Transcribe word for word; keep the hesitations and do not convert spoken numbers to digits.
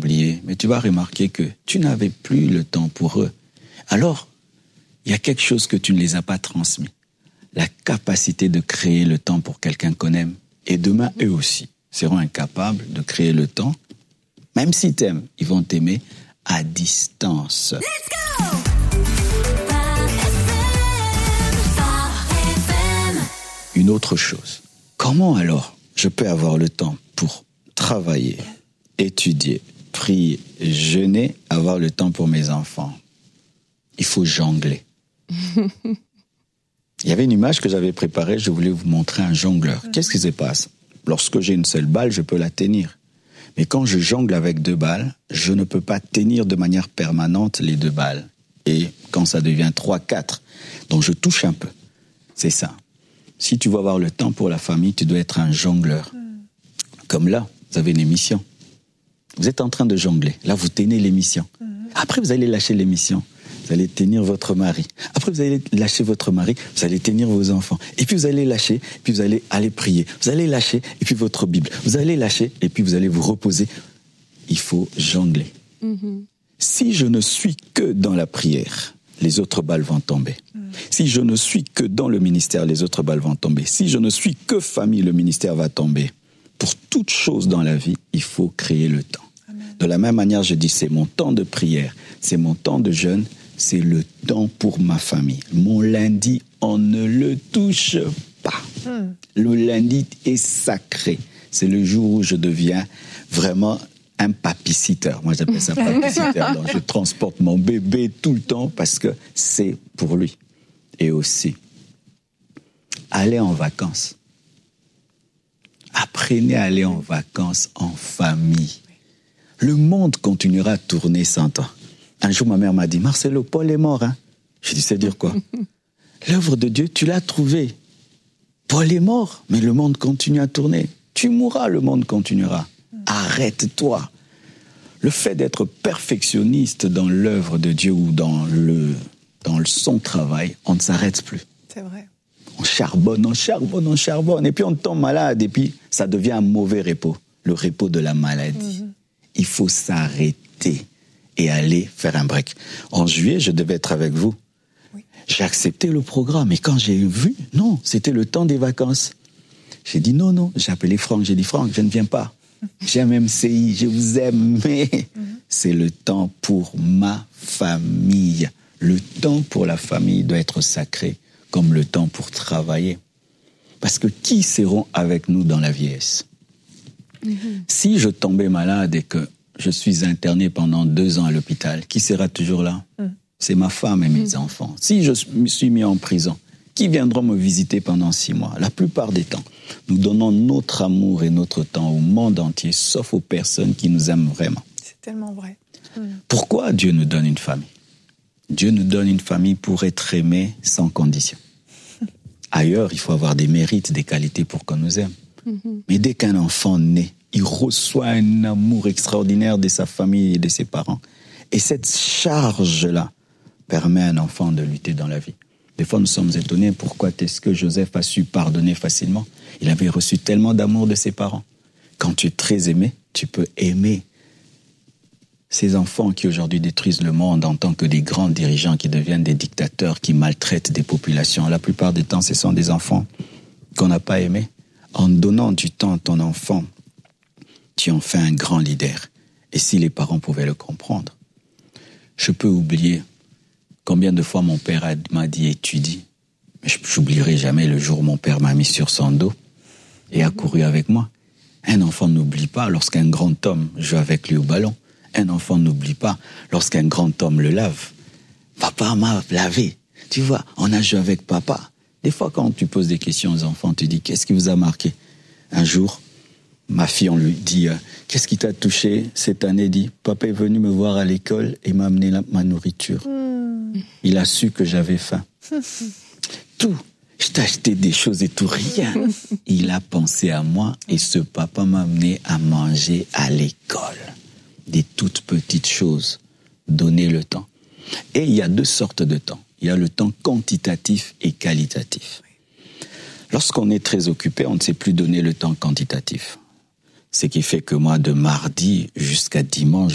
oublié, mais tu vas remarquer que tu n'avais plus le temps pour eux. Alors, il y a quelque chose que tu ne les as pas transmis. La capacité de créer le temps pour quelqu'un qu'on aime. Et demain, eux aussi seront incapables de créer le temps. Même s'ils t'aiment, ils vont t'aimer à distance. Let's go! Une autre chose. Comment alors je peux avoir le temps pour travailler, étudier, prier, jeûner, avoir le temps pour mes enfants? Il faut jongler. Il y avait une image que j'avais préparée, je voulais vous montrer un jongleur. Qu'est-ce qui se passe? Lorsque j'ai une seule balle, je peux la tenir. Mais quand je jongle avec deux balles, je ne peux pas tenir de manière permanente les deux balles. Et quand ça devient trois, quatre, donc je touche un peu. C'est ça. Si tu veux avoir le temps pour la famille, tu dois être un jongleur. Comme là, vous avez une émission. Vous êtes en train de jongler. Là, vous tenez l'émission. Après, vous allez lâcher l'émission. Vous allez tenir votre mari. Après, vous allez lâcher votre mari, vous allez tenir vos enfants. Et puis, vous allez lâcher, puis vous allez aller prier. Vous allez lâcher, et puis votre Bible. Vous allez lâcher, et puis vous allez vous reposer. Il faut jongler. Mm-hmm. Si je ne suis que dans la prière, les autres balles vont tomber. Mm. Si je ne suis que dans le ministère, les autres balles vont tomber. Si je ne suis que famille, le ministère va tomber. Pour toute chose dans la vie, il faut créer le temps. Amen. De la même manière, je dis, c'est mon temps de prière, c'est mon temps de jeûne, c'est le temps pour ma famille. Mon lundi, on ne le touche pas. Mm. Le lundi est sacré. C'est le jour où je deviens vraiment un papiciteur. Moi, j'appelle ça papiciteur. Donc, je transporte mon bébé tout le temps parce que c'est pour lui. Et aussi, aller en vacances. Apprenez à aller en vacances en famille. Le monde continuera à tourner sans toi. Un jour, ma mère m'a dit, Marcelo, Paul est mort. Hein? Je dis, c'est dire quoi? L'œuvre de Dieu, tu l'as trouvée. Paul est mort, mais le monde continue à tourner. Tu mourras, le monde continuera. Arrête-toi. Le fait d'être perfectionniste dans l'œuvre de Dieu ou dans, le, dans son travail, on ne s'arrête plus. C'est vrai. On charbonne, on charbonne, on charbonne. Et puis on tombe malade et puis ça devient un mauvais repos. Le repos de la maladie. Mm-hmm. Il faut s'arrêter et aller faire un break. En juillet, je devais être avec vous. Oui. J'ai accepté le programme. Et quand j'ai vu, non, c'était le temps des vacances. J'ai dit non, non. J'ai appelé Franck. J'ai dit, Franck, je ne viens pas. J'aime M C I, je vous aime, mais mm-hmm. c'est le temps pour ma famille. Le temps pour la famille doit être sacré, comme le temps pour travailler. Parce que qui seront avec nous dans la vieillesse? Mm-hmm. Si je tombais malade et que je suis interné pendant deux ans à l'hôpital, qui sera toujours là? Mm. C'est ma femme et mes mm. enfants. Si je me suis mis en prison, qui viendront me visiter pendant six mois? La plupart des temps, nous donnons notre amour et notre temps au monde entier, sauf aux personnes qui nous aiment vraiment. C'est tellement vrai. Mm. Pourquoi Dieu nous donne une famille? Dieu nous donne une famille pour être aimé sans condition. Ailleurs, il faut avoir des mérites, des qualités pour qu'on nous aime. Mm-hmm. Mais dès qu'un enfant naît, il reçoit un amour extraordinaire de sa famille et de ses parents. Et cette charge-là permet à un enfant de lutter dans la vie. Des fois, nous sommes étonnés, pourquoi est-ce que Joseph a su pardonner facilement? Il avait reçu tellement d'amour de ses parents. Quand tu es très aimé, tu peux aimer. Ces enfants qui aujourd'hui détruisent le monde en tant que des grands dirigeants qui deviennent des dictateurs, qui maltraitent des populations, la plupart du temps, ce sont des enfants qu'on n'a pas aimés. En donnant du temps à ton enfant, tu en fais un grand leader. Et si les parents pouvaient le comprendre, je peux oublier combien de fois mon père m'a dit « étudie ». Mais j'oublierai jamais le jour où mon père m'a mis sur son dos et a couru avec moi. Un enfant n'oublie pas lorsqu'un grand homme joue avec lui au ballon. Un enfant n'oublie pas lorsqu'un grand homme le lave. Papa m'a lavé. Tu vois, on a joué avec papa. Des fois, quand tu poses des questions aux enfants, tu dis « qu'est-ce qui vous a marqué ?» Un jour, ma fille, on lui dit « qu'est-ce qui t'a touché cette année ?» dit « Papa est venu me voir à l'école et m'a amené la, ma nourriture. Mm. Il a su que j'avais faim. » Tout. Je t'ai acheté des choses et tout, rien. Il a pensé à moi et ce papa m'a amené à manger à l'école. Des toutes petites choses. Donner le temps. Et il y a deux sortes de temps. Il y a le temps quantitatif et qualitatif. Lorsqu'on est très occupé, on ne sait plus donner le temps quantitatif. Ce qui fait que moi, de mardi jusqu'à dimanche,